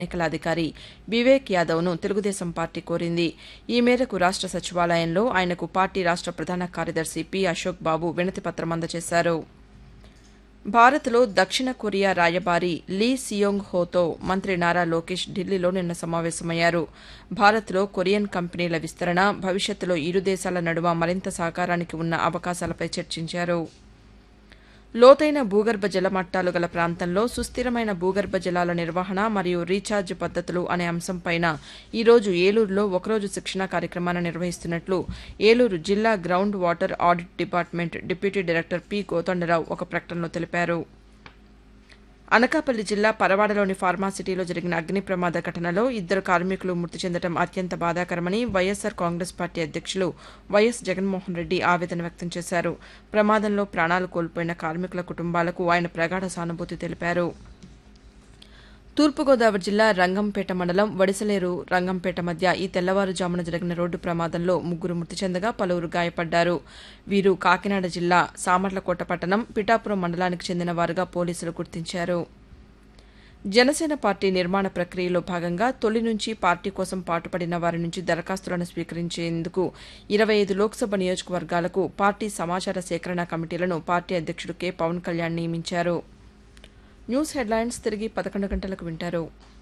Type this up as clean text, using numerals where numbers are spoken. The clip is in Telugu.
ఎన్నికల అధికారి వివేక్ యాదవ్ను తెలుగుదేశం పార్టీ కోరింది. ఈ మేరకు రాష్ట సచివాలయంలో ఆయనకు పార్టీ రాష్ట ప్రధాన కార్యదర్శి పి. అశోక్ బాబు వినతిపత్రం అందజేశారు. భారత్లో దక్షిణ కొరియా రాయబారి లీ సియోంగ్ హోతో మంత్రి నారా లోకేష్ ఢిల్లీలో నిన్న సమావేశమయ్యారు. భారత్లో కొరియన్ కంపెనీల విస్తరణ, భవిష్యత్తులో ఇరు దేశాల నడుమ మరింత సహకారానికి ఉన్న అవకాశాలపై చర్చించారు. లోతైన భూగర్భ జలమట్టాలు గల ప్రాంతంలో సుస్థిరమైన భూగర్భ జలాల నిర్వహణ మరియు రీఛార్జ్ పద్దతులు అనే అంశంపైన ఈరోజు ఏలూరులో ఒకరోజు శిక్షణా కార్యక్రమాన్ని నిర్వహిస్తున్నట్లు ఏలూరు జిల్లా ground water audit department deputy director P. గోతండరావు ఒక ప్రకటనలో తెలిపారు. అనకాపల్లి జిల్లా పరవాడలోని ఫార్మాసిటీలో జరిగిన అగ్ని ప్రమాద ఘటనలో 2 కార్మికులు మృతి చెందడం అత్యంత బాధాకరమని వైఎస్సార్ కాంగ్రెస్ పార్టీ అధ్యక్షులు వైఎస్ జగన్మోహన్ రెడ్డి ఆవేదన వ్యక్తం చేశారు. ప్రమాదంలో ప్రాణాలు కోల్పోయిన కార్మికుల కుటుంబాలకు ఆయన ప్రగాఢ సానుభూతి తెలిపారు. తూర్పుగోదావరి జిల్లా రంగంపేట మండలం వడిసలేరు రంగంపేట మధ్య ఈ తెల్లవారుజామున జరిగిన రోడ్డు ప్రమాదంలో 3 మృతి చెందగా పలువురు గాయపడ్డారు. వీరు కాకినాడ జిల్లా సామర్లకోట పట్టణం పిఠాపురం మండలానికి చెందిన వారుగా పోలీసులు గుర్తించారు. జనసేన పార్టీ నిర్మాణ ప్రక్రియలో భాగంగా తొలి నుంచి పార్టీ కోసం పాటుపడిన వారి నుంచి దరఖాస్తులను స్వీకరించేందుకు 25 లోక్సభ నియోజకవర్గాలకు పార్టీ సమాచార సేకరణ కమిటీలను పార్టీ అధ్యక్షుడు కె. పవన్ కళ్యాణ్ నియమించారు. న్యూస్ హెడ్లైన్స్ తిరిగి 11 గంటలకు వింటారు.